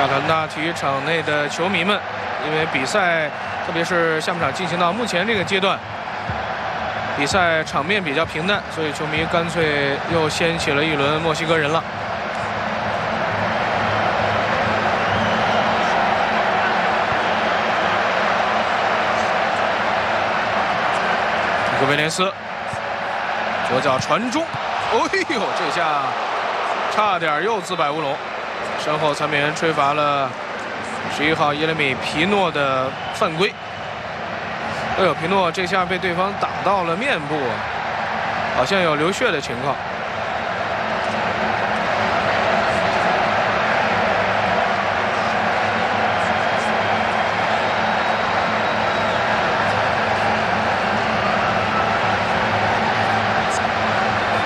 亚特兰大体育场内的球迷们，因为比赛，特别是下半场进行到目前这个阶段，比赛场面比较平淡，所以球迷干脆又掀起了一轮墨西哥人了。戈贝连斯左脚传中，哎呦，这下差点又自摆乌龙。身后参辩员吹罚了11号耶雷米皮诺的犯规。哎呦，皮诺这下被对方打到了面部，好像有流血的情况。